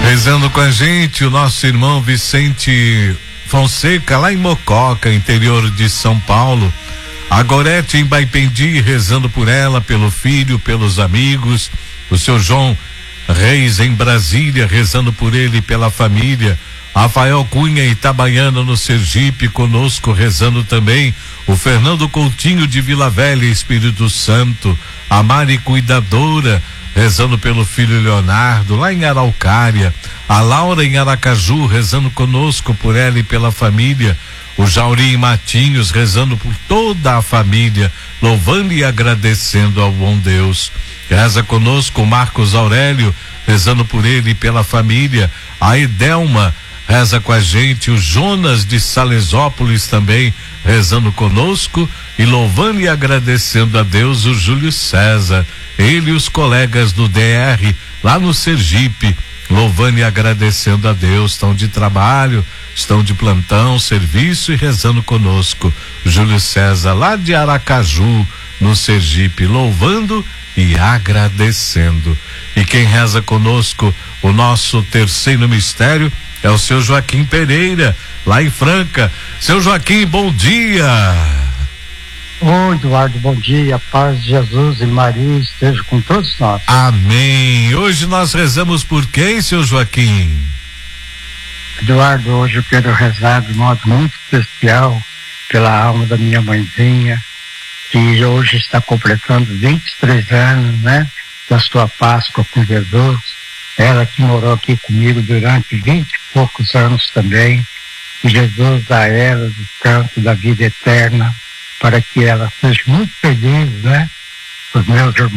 Rezando com a gente, o nosso irmão Vicente Fonseca, lá em Mococa, interior de São Paulo. A Gorete em Baipendi, rezando por ela, pelo filho, pelos amigos. O seu João Reis em Brasília, rezando por ele e pela família. Rafael Cunha em Itabaiana, no Sergipe, conosco, rezando também. O Fernando Coutinho de Vila Velha, Espírito Santo. A Mari Cuidadora, rezando pelo filho Leonardo, lá em Araucária. A Laura em Aracaju, rezando conosco por ela e pela família. O Jauri em Matinhos, rezando por toda a família, louvando e agradecendo ao bom Deus. Reza conosco o Marcos Aurélio, rezando por ele e pela família. A Edelma reza com a gente. O Jonas de Salesópolis também rezando conosco e louvando e agradecendo a Deus. O Júlio César, ele e os colegas do DR lá no Sergipe, louvando e agradecendo a Deus. Estão de trabalho, estão de plantão, serviço e rezando conosco. Júlio César lá de Aracaju, no Sergipe, louvando e agradecendo. E quem reza conosco o nosso terceiro mistério é o seu Joaquim Pereira, lá em Franca. Seu Joaquim, bom dia. Oi, Eduardo, bom dia. Paz de Jesus e Maria esteja com todos nós. Amém. Hoje nós rezamos por quem, seu Joaquim? Eduardo, hoje eu quero rezar de modo muito especial pela alma da minha mãezinha, que hoje está completando 23 anos, né? Da sua Páscoa com Jesus. Ela que morou aqui comigo durante 20 e poucos anos também. Que Jesus dá a ela o descanso da vida eterna, para que ela seja muito feliz, né? Os meus irmãos